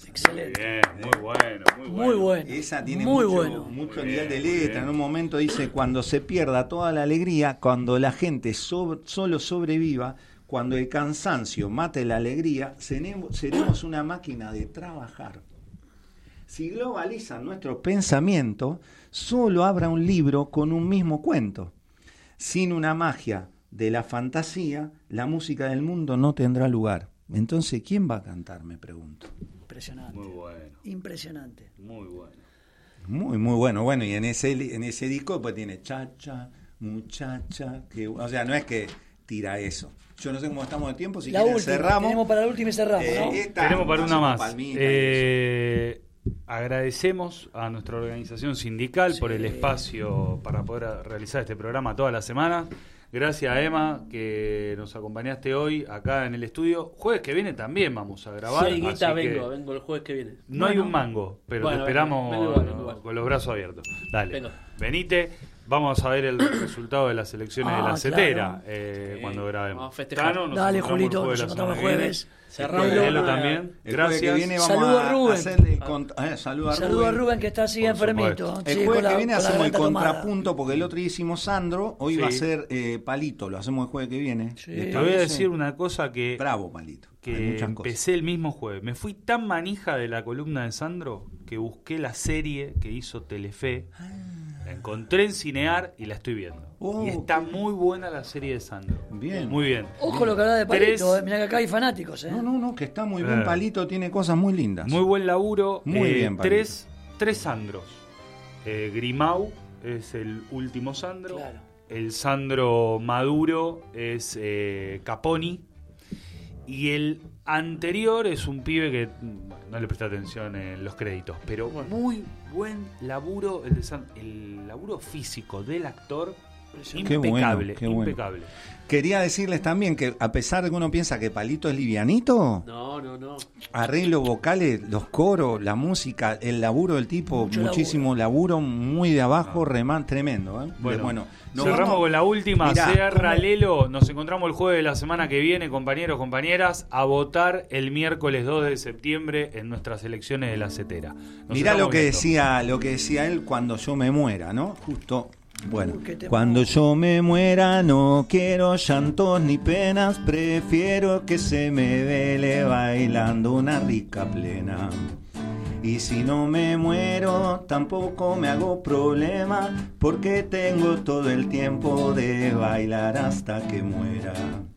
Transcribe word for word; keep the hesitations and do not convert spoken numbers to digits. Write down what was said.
Excelente. Muy bien, muy bueno, muy bueno. Muy bueno. Esa tiene muy mucho, bueno. mucho Muy nivel bien, de muy letra. bien. En un momento dice, cuando se pierda toda la alegría, cuando la gente so- solo sobreviva, cuando el cansancio mate la alegría, seremos, seremos una máquina de trabajar. Si globalizan nuestro pensamiento, solo habrá un libro con un mismo cuento. Sin una magia de la fantasía, la música del mundo no tendrá lugar. Entonces, ¿quién va a cantar? Me pregunto. Impresionante. Muy bueno, Impresionante. muy bueno. Muy, muy bueno. Bueno, y en ese en ese disco pues tiene cha-cha, muchacha, que, o sea, no es que tira eso. Yo no sé cómo estamos de tiempo, si La quieren última, cerramos. tenemos para la última y cerramos, Eh, ¿no? esta, Tenemos para una hacemos más. palmita y Eh, agradecemos a nuestra organización sindical Sí. por el espacio para poder realizar este programa todas las semanas. Gracias a Emma que nos acompañaste hoy acá en el estudio. Jueves que viene también vamos a grabar. Sí, Guita, así que vengo, vengo el jueves que viene. no hay Bueno. un mango, pero Bueno, te esperamos vengo igual, vengo igual. con los brazos abiertos. Dale, Vengo. venite. Vamos a ver el resultado de las elecciones Ah, de la claro. CETERA eh, Sí, cuando grabemos. vamos a festejar. Tano, nos Dale, encontramos el Julito, jueves nos la encontramos semana que jueves. viene. Cerramos. Nelo la- también. El jueves Gracias. que viene vamos Saludo a a Rubén. hacerle el contra- eh, saludo a Saludos a Rubén que está así Por enfermito. supuesto. El Sí, jueves con la- que viene con la hacemos el garganta tomada. contrapunto, porque el otro día hicimos Sandro, hoy Sí. va a ser eh, Palito, lo hacemos el jueves que viene. Sí. ¿Les Te voy a parece? decir una cosa que, Bravo, Palito. Hay que muchas cosas. empecé el mismo jueves. Me fui tan manija de la columna de Sandro que busqué la serie que hizo Telefe. La encontré en Cinear y la estoy viendo. Oh, y está qué- muy buena la serie de Sandro. Bien. Muy bien. Ojo lo que habla de Palito, Tres. eh. Mirá que acá hay fanáticos, ¿eh? No, no, no, que está muy bien, Eh. Palito, tiene cosas muy lindas. Muy buen laburo. Muy Eh, bien, Palito. tres, tres Sandros. Eh, Grimau es el último Sandro. Claro. El Sandro Maduro es eh, Caponi. Y el anterior es un pibe que mm, no le presté atención en los créditos, pero muy buen laburo, el, de San- el laburo físico del actor, Qué bueno, impecable, qué bueno. impecable. Quería decirles también que a pesar de que uno piensa que Palito es livianito, No, no, no. arreglos vocales, los coros, la música, el laburo del tipo, Mucho muchísimo laburo, muy de abajo, remán, tremendo. ¿eh? Bueno, bueno nos cerramos vamos- con la última. Mirá, Cierra ¿cómo? Lelo. Nos encontramos el jueves de la semana que viene, compañeros, compañeras, a votar el miércoles dos de septiembre en nuestras elecciones de la CETERA. Nos Mirá lo estamos que viendo. decía, lo que decía él cuando yo me muera, ¿no? Justo. Bueno, Uy, qué temor. cuando yo me muera no quiero llantos ni penas, prefiero que se me vele bailando una rica plena. Y si no me muero tampoco me hago problema, porque tengo todo el tiempo de bailar hasta que muera.